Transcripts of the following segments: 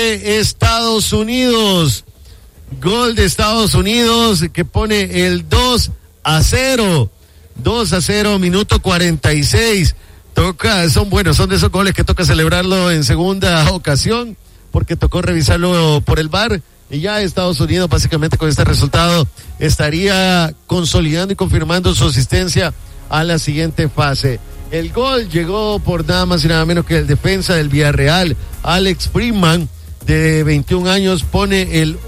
Estados Unidos. Gol de Estados Unidos que pone el 2-0. 2-0, minuto 46. Son de esos goles que toca celebrarlo en segunda ocasión, porque tocó revisarlo por el VAR. Y ya Estados Unidos básicamente con este resultado estaría consolidando y confirmando su asistencia a la siguiente fase. El gol llegó por nada más y nada menos que el defensa del Villarreal, Alex Friedman, de 21 años, pone el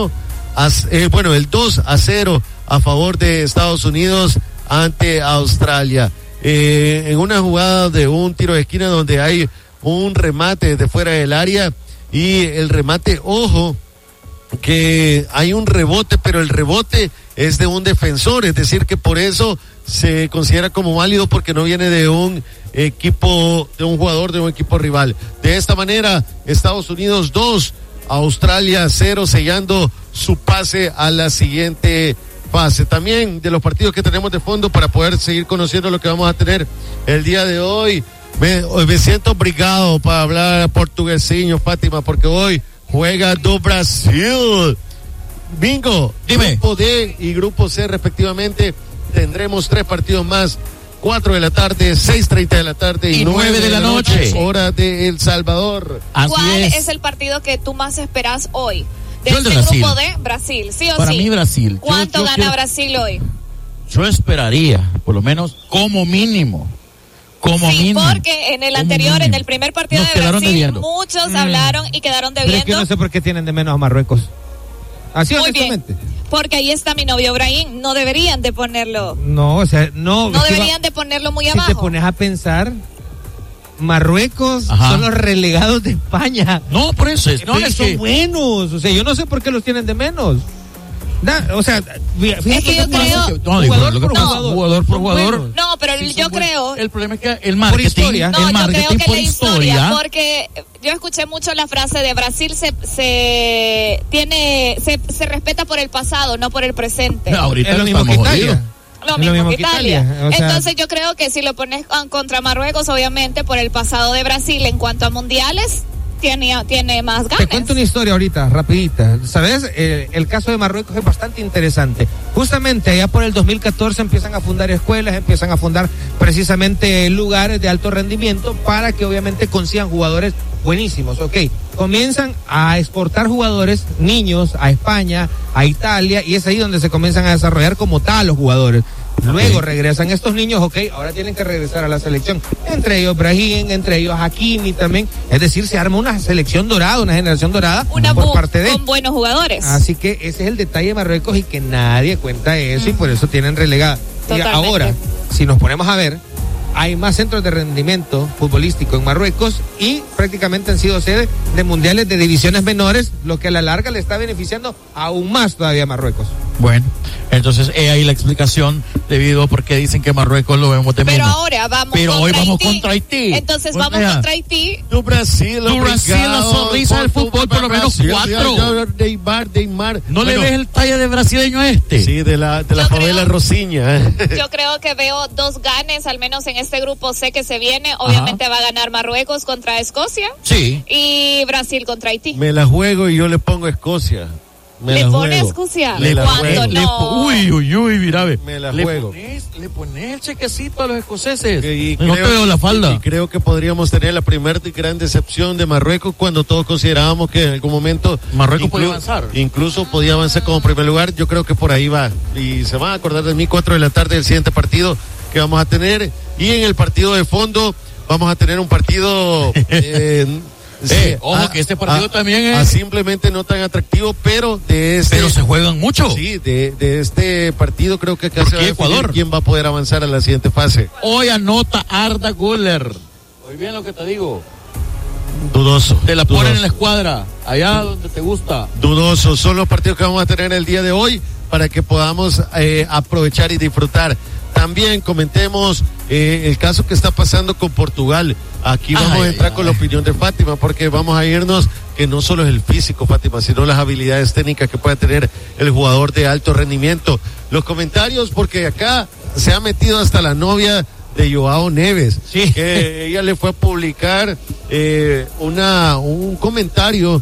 2-0 a favor de Estados Unidos ante Australia. En una jugada de un tiro de esquina donde hay un remate de fuera del área y el remate, ojo, que hay un rebote, pero el rebote es de un defensor, es decir que por eso se considera como válido porque no viene de un equipo, de un jugador de un equipo rival. De esta manera, Estados Unidos 2, Australia 0, sellando su pase a la siguiente fase. También de los partidos que tenemos de fondo para poder seguir conociendo lo que vamos a tener el día de hoy. Me siento obligado para hablar portuguesinho, Fátima, porque hoy juega do Brasil. Bingo, dime. Grupo D y Grupo C respectivamente. Tendremos 3 partidos más. 4 de la tarde, 6:30 de la tarde y 9 de la noche, hora de El Salvador. ¿Cuál es el partido que tú más esperas hoy? De este grupo D, Brasil, ¿sí o para sí? Para mí Brasil. ¿Cuánto gana Brasil hoy? Yo esperaría, por lo menos como mínimo. Porque en el anterior, en el primer partido de Brasil, muchos hablaron y quedaron debiendo. Pero es que no sé por qué tienen de menos a Marruecos. Así honestamente. Porque ahí está mi novio Brahim, no deberían de ponerlo. No deberían de ponerlo muy abajo. Si te pones a pensar, Marruecos son los relegados de España. No, por eso es. Son buenos. O sea, yo no sé por qué los tienen de menos. Es que yo creo jugador por jugador. No, pero yo creo el problema es que el marketing, yo creo que la historia, porque yo escuché mucho la frase de Brasil se respeta por el pasado, no por el presente. Ahorita es lo mismo que Italia. Lo mismo que Italia. Entonces yo creo que si lo pones contra Marruecos, obviamente por el pasado de Brasil en cuanto a mundiales tiene más ganas. Te cuento una historia ahorita, rapidita. ¿Sabes? El caso de Marruecos es bastante interesante. Justamente allá por el 2014 empiezan a fundar escuelas, empiezan a fundar precisamente lugares de alto rendimiento para que obviamente consigan jugadores buenísimos. Ok, comienzan a exportar jugadores, niños, a España, a Italia, y es ahí donde se comienzan a desarrollar como tal los jugadores. Luego regresan estos niños, ahora tienen que regresar a la selección. Entre ellos Brahim, entre ellos Hakimi también. Es decir, se arma una selección dorada, una generación dorada por parte de... con buenos jugadores. Así que ese es el detalle de Marruecos y que nadie cuenta eso y por eso tienen relegada. Y ahora, si nos ponemos a ver, hay más centros de rendimiento futbolístico en Marruecos y prácticamente han sido sede de mundiales de divisiones menores, lo que a la larga le está beneficiando aún más todavía a Marruecos. Bueno, entonces ahí la explicación debido a por qué dicen que Marruecos lo vemos de menos. Pero hoy vamos contra Haití. Entonces vamos contra Haití. Tu Brasil, la sonrisa del fútbol, por lo menos 4. Neymar. ¿No le ves el talle de brasileño a este? Sí, de la favela Rosiña. Yo creo que veo 2 ganes, al menos en este grupo C que se viene. Obviamente va a ganar Marruecos contra Escocia. Sí. Y Brasil contra Haití. Me la juego y yo le pongo Escocia. ¿Le pone Escocia? Uy, mira, me la juego. Le pones el chequecito a los escoceses. No te veo la falda. Y creo que podríamos tener la primera gran decepción de Marruecos cuando todos considerábamos que en algún momento Marruecos podía avanzar. Incluso podía avanzar como primer lugar. Yo creo que por ahí va. Y se van a acordar de mí 4 de la tarde del siguiente partido que vamos a tener. Y en el partido de fondo vamos a tener un partido... ojo que este partido también es simplemente no tan atractivo, pero pero se juegan mucho. Sí, de este partido creo que acá se va a definir Ecuador quién va a poder avanzar a la siguiente fase. Hoy anota Arda Güler. Oye bien lo que te digo. Dudoso. Te la ponen en la escuadra, allá donde te gusta. Dudoso. Son los partidos que vamos a tener el día de hoy para que podamos aprovechar y disfrutar. También comentemos el caso que está pasando con Portugal. Aquí vamos a entrar con la opinión de Fátima, porque vamos a irnos que no solo es el físico, Fátima, sino las habilidades técnicas que puede tener el jugador de alto rendimiento. Los comentarios, porque acá se ha metido hasta la de Joao Neves, que ella le fue a publicar un comentario